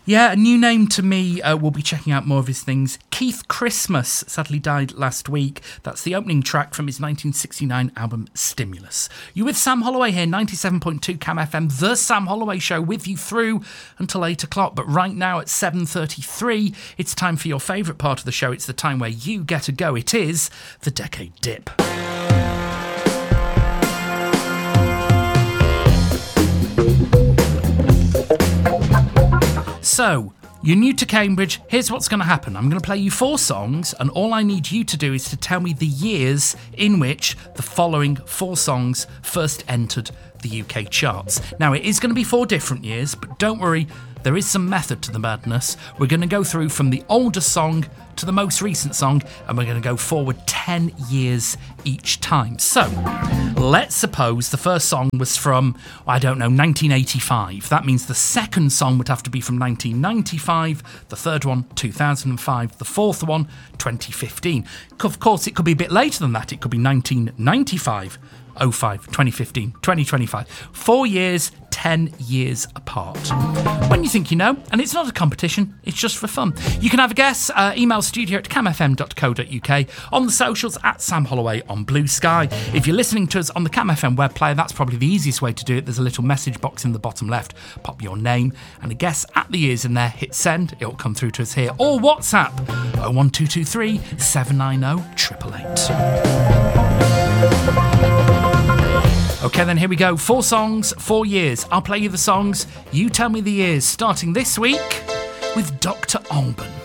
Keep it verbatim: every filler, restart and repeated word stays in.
Yeah, a new name to me. Uh, we'll be checking out more of his things. Keith Christmas sadly died last week. That's the opening track from his nineteen sixty-nine album Stimulus. You with Sam Holloway here, ninety-seven point two Cam F M, The Sam Holloway Show, with you through until eight o'clock. But right now at seven thirty-three, it's time for your favourite part of the show. It's the time where you get a go. It is the Decade Dip. So, you're new to Cambridge, here's what's going to happen. I'm going to play you four songs, and all I need you to do is to tell me the years in which the following four songs first entered the U K charts. Now, it is going to be four different years, but don't worry, there is some method to the madness. We're going to go through from the oldest song to the most recent song, and we're going to go forward ten years each time. So, let's suppose the first song was from, I don't know, nineteen eighty-five. That means the second song would have to be from nineteen ninety-five, the third one, two thousand five, the fourth one, twenty fifteen. Of course, it could be a bit later than that. It could be nineteen ninety-five, oh five, twenty fifteen, twenty twenty-five. Four years, ten years apart. When you think you know, and it's not a competition, it's just for fun. You can have a guess. Uh, email studio at cam f m dot co dot u k. On the socials, at Sam Holloway on Blue Sky. If you're listening to us on the Cam F M web player, that's probably the easiest way to do it. There's a little message box in the bottom left. Pop your name and a guess at the years in there. Hit send. It'll come through to us here. Or WhatsApp oh one two two three, seven nine oh, eight eight eight. Okay, then here we go. Four songs, four years. I'll play you the songs. You tell me the years. Starting this week with Doctor Alban.